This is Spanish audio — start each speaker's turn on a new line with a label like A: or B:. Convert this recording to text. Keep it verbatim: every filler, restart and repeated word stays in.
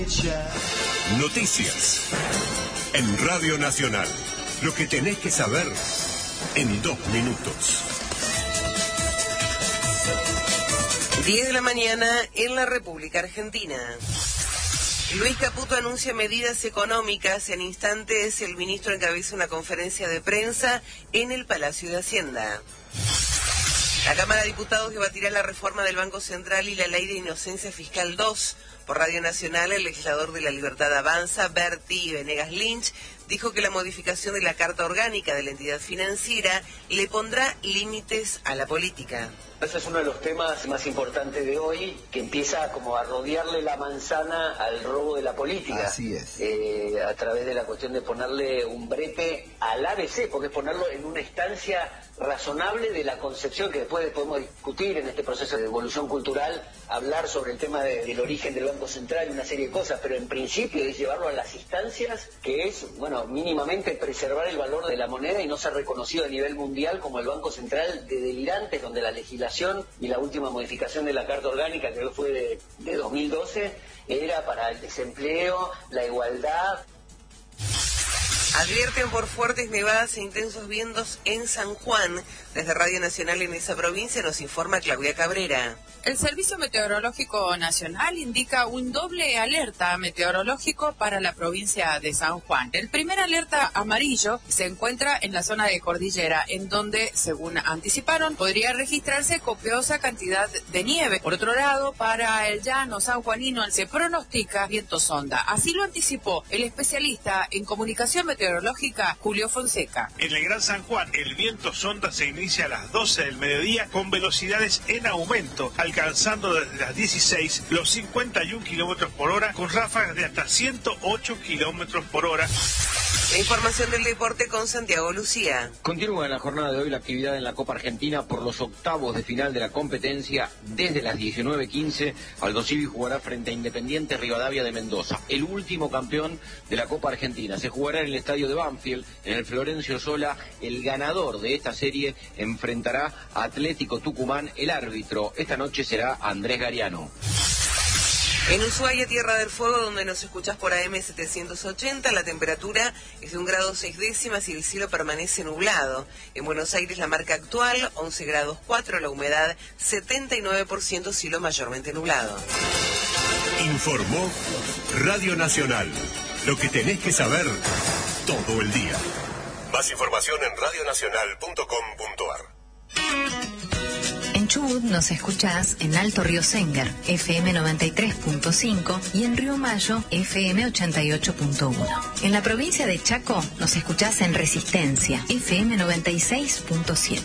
A: Noticias en Radio Nacional. Lo que tenés que saber en dos minutos.
B: diez de la mañana en la República Argentina. Luis Caputo anuncia medidas económicas. En instantes, el ministro encabeza una conferencia de prensa en el Palacio de Hacienda. La Cámara de Diputados debatirá la reforma del Banco Central y la Ley de Inocencia Fiscal dos. Por Radio Nacional, el legislador de La Libertad Avanza, Berti Venegas Lynch, dijo que la modificación de la Carta Orgánica de la entidad financiera le pondrá límites a la política.
C: Ese es uno de los temas más importantes de hoy, que empieza como a rodearle la manzana al robo de la política.
D: Así es.
C: Eh, a través de la cuestión de ponerle un brete al A B C, porque es ponerlo en una instancia razonable de la concepción que después podemos discutir en este proceso de evolución cultural, hablar sobre el tema de, del origen del Banco Central y una serie de cosas, pero en principio es llevarlo a las instancias, que es, bueno, mínimamente preservar el valor de la moneda y no ser reconocido a nivel mundial como el Banco Central de delirantes, donde la legislación y la última modificación de la Carta Orgánica, que fue de, de dos mil doce, era para el desempleo, la igualdad.
B: Advierten por fuertes nevadas e intensos vientos en San Juan. Desde Radio Nacional en esa provincia nos informa Claudia Cabrera.
E: El Servicio Meteorológico Nacional indica un doble alerta meteorológico para la provincia de San Juan. El primer alerta amarillo se encuentra en la zona de Cordillera, en donde, según anticiparon, podría registrarse copiosa cantidad de nieve. Por otro lado, para el llano sanjuanino se pronostica viento sonda. Así lo anticipó el especialista en comunicación meteorológica, Julio Fonseca.
F: En el Gran San Juan, el viento sonda se inicia a las doce del mediodía con velocidades en aumento, alcanzando desde las dieciséis los cincuenta y un kilómetros por hora, con ráfagas de hasta ciento ocho kilómetros por hora.
B: La información del deporte con Santiago Lucía.
G: Continúa en la jornada de hoy la actividad en la Copa Argentina por los octavos de final de la competencia. Desde las diecinueve quince, Aldo Civi jugará frente a Independiente Rivadavia de Mendoza, el último campeón de la Copa Argentina. Se jugará en el estadio de Banfield, en el Florencio Sola. El ganador de esta serie enfrentará a Atlético Tucumán. El árbitro esta noche será Andrés Gariano.
B: En Ushuaia, Tierra del Fuego, donde nos escuchás por A M setecientos ochenta, la temperatura es de un grado seis décimas y el cielo permanece nublado. En Buenos Aires, la marca actual, once grados cuatro, la humedad setenta y nueve por ciento, cielo mayormente nublado.
A: Informó Radio Nacional. Lo que tenés que saber todo el día. Más información en radio nacional punto com punto a r.
H: En Chubut nos escuchás en Alto Río Sénger, F M noventa y tres punto cinco, y en Río Mayo, F M ochenta y ocho punto uno. En la provincia de Chaco nos escuchás en Resistencia, F M noventa y seis punto siete.